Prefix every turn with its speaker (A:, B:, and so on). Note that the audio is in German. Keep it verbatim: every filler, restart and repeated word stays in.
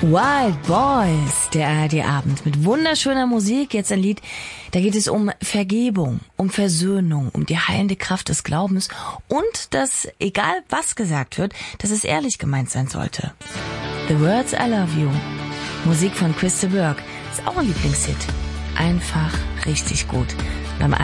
A: Wild Boys, der A R D-Abend mit wunderschöner Musik. Jetzt ein Lied, da geht es um Vergebung, um Versöhnung, um die heilende Kraft des Glaubens und dass, egal was gesagt wird, dass es ehrlich gemeint sein sollte. The Words I Love You, Musik von Chris de Burgh, ist auch ein Lieblingshit. Einfach richtig gut. Beim A